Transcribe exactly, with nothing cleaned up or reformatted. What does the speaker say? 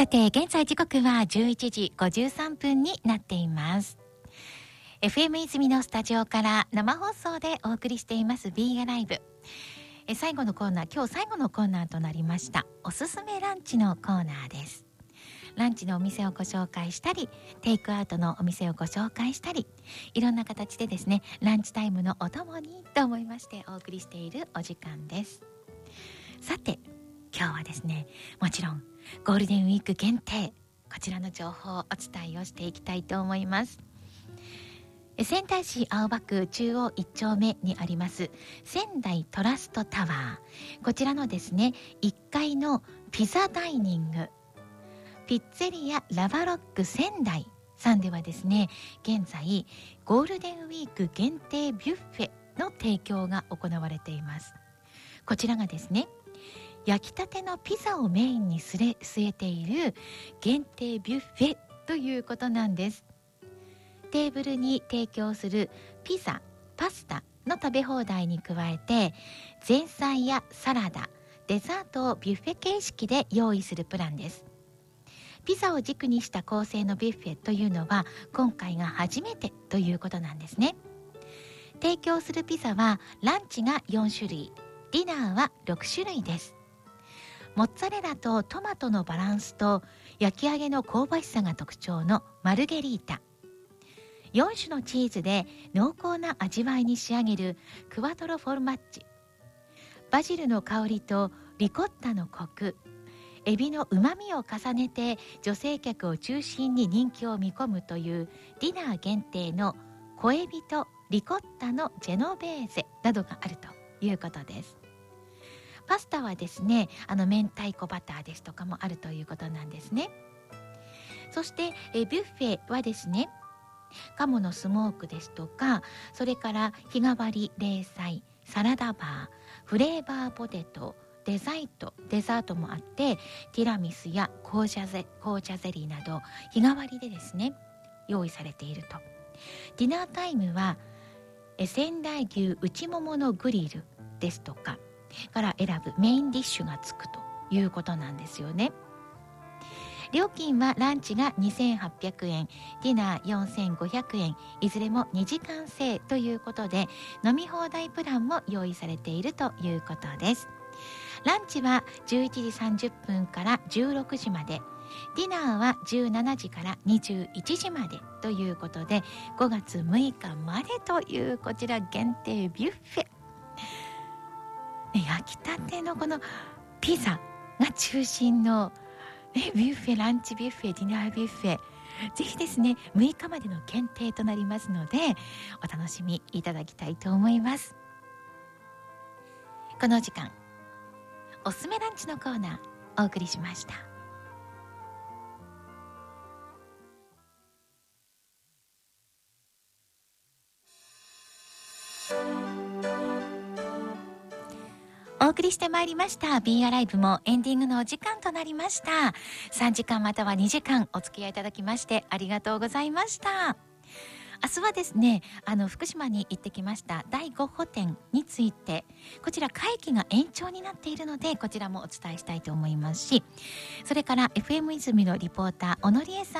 さて現在時刻はじゅういちじごじゅうさんぷんになっています。 エフエム 泉のスタジオから生放送でお送りしています ビー アライブ。え最後のコーナー、今日最後のコーナーとなりましたおすすめランチのコーナーです。ランチのお店をご紹介したり、テイクアウトのお店をご紹介したり、いろんな形でですね、ランチタイムのお供にと思いましてお送りしているお時間です。さて今日はですね、もちろんゴールデンウィーク限定、こちらの情報をお伝えをしていきたいと思います。仙台市青葉区中央いっ丁目にあります仙台トラストタワー、こちらのですねいっかいのピザダイニングピッツェリアラバロック仙台さんではですね、現在ゴールデンウィーク限定ビュッフェの提供が行われています。こちらがですね、焼きたてのピザをメインにすれ据えている限定ビュッフェということなんです。テーブルに提供するピザ、パスタの食べ放題に加えて、前菜やサラダ、デザートをビュッフェ形式で用意するプランです。ピザを軸にした構成のビュッフェというのは今回が初めてということなんですね。提供するピザはランチがよんしゅるい、ディナーはろくしゅるいです。モッツァレラとトマトのバランスと焼き上げの香ばしさが特徴のマルゲリータ、よんしゅのチーズで濃厚な味わいに仕上げるクワトロフォルマッジ、バジルの香りとリコッタのコク、エビの旨味を重ねて女性客を中心に人気を見込むというディナー限定の小エビとリコッタのジェノベーゼなどがあるということです。パスタはですね、あの明太子バターですとかもあるということなんですね。そしてえビュッフェはですね、鴨のスモークですとか、それから日替わり冷菜、サラダバー、フレーバーポテト、デザイト、デザートもあって、ティラミスや紅茶ゼ、紅茶ゼリーなど日替わりでですね用意されていると。ディナータイムはえ仙台牛内もものグリルですとかから選ぶメインディッシュがつくということなんですよね。料金はランチがにせんはっぴゃくえん、ディナーよんせんごひゃくえん、いずれもにじかん制ということで、飲み放題プランも用意されているということです。ランチはじゅういちじさんじゅっぷんからじゅうろくじまで、ディナーはじゅうしちじからにじゅういちじまでということで、ごがつむいかまでというこちら限定ビュッフェ、焼きたてのこのピザが中心のビュッフェ、ランチビュッフェ、ディナービュッフェ、ぜひですねむいかまでの限定となりますのでお楽しみいただきたいと思います。この時間おすすめランチのコーナーお送りしました。お送りしてまいりました ビー アライブもエンディングのお時間となりました。さんじかんまたはにじかんお付き合いいただきましてありがとうございました。明日はですね、あの福島に行ってきましただいゴッホ展について、こちら会期が延長になっているのでこちらもお伝えしたいと思いますし、それから エフエム 泉のリポーター小野理恵さん